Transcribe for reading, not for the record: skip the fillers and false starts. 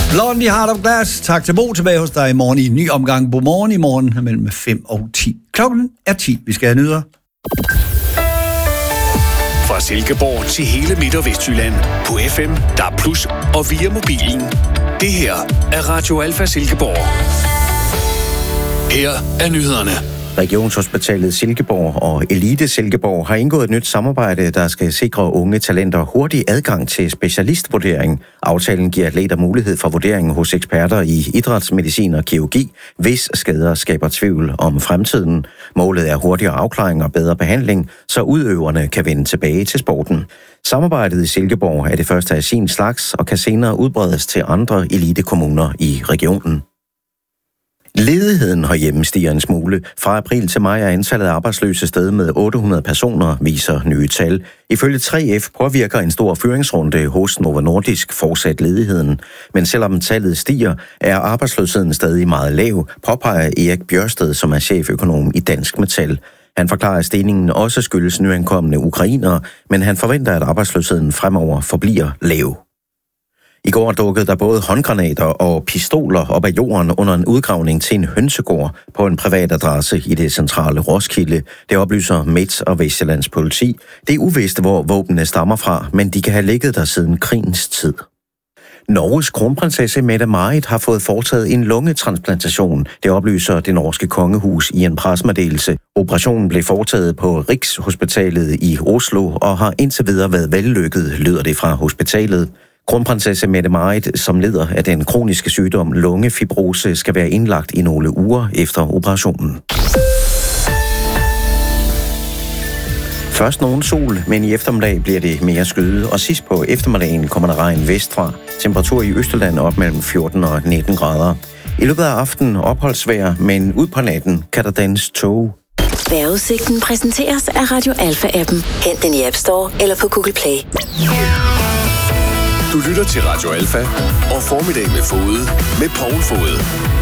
Blondie Heart of Glass. Tak til Bo, tilbage hos dig i morgen i en ny omgang. Godmorgen i morgen mellem 5 og 10. Klokken er 10. Vi skal have nyheder. Fra Silkeborg til hele Midt- og Vestjylland. På FM, DAB+, og via mobilen. Det her er Radio Alfa Silkeborg. Her er nyhederne. Regionshospitalet Silkeborg og Elite Silkeborg har indgået et nyt samarbejde, der skal sikre unge talenter hurtig adgang til specialistvurdering. Aftalen giver atleter mulighed for vurdering hos eksperter i idrætsmedicin og kirurgi, hvis skader skaber tvivl om fremtiden. Målet er hurtigere afklaring og bedre behandling, så udøverne kan vende tilbage til sporten. Samarbejdet i Silkeborg er det første af sin slags og kan senere udbredes til andre elitekommuner i regionen. Ledigheden herhjemme stiger en smule. Fra april til maj er antallet af arbejdsløse steget med 800 personer, viser nye tal. Ifølge 3F påvirker en stor fyringsrunde hos Novo Nordisk fortsat ledigheden. Men selvom tallet stiger, er arbejdsløsheden stadig meget lav, påpeger Erik Bjørsted, som er cheføkonom i Dansk Metal. Han forklarer, at stigningen også skyldes nyankomne ukrainere, men han forventer, at arbejdsløsheden fremover forbliver lav. I går dukkede der både håndgranater og pistoler op af jorden under en udgravning til en hønsegård på en privat adresse i det centrale Roskilde. Det oplyser Midt- og Vestjyllands politi. Det er uvist, hvor våbnene stammer fra, men de kan have ligget der siden krigens tid. Norges kronprinsesse Mette-Marit har fået foretaget en lungetransplantation. Det oplyser det norske kongehus i en pressemeddelelse. Operationen blev foretaget på Rigshospitalet i Oslo og har indtil videre været vellykket, lyder det fra hospitalet. Kronprinsesse Mette-Marit, som lider af den kroniske sygdom lungefibrose, skal være indlagt i nogle uger efter operationen. Først nogen sol, men i eftermiddag bliver det mere skyet, og sidst på eftermiddagen kommer der regn vestfra. Temperatur i Østjylland op mellem 14 og 19 grader. I løbet af aftenen opholdsvejr, men ud på natten kan der dannes tåge. Vejrudsigten præsenteres af Radio Alfa-appen. Hent den i App Store eller på Google Play. Du lytter til Radio Alfa og Formiddag med Fode med Poul Fode.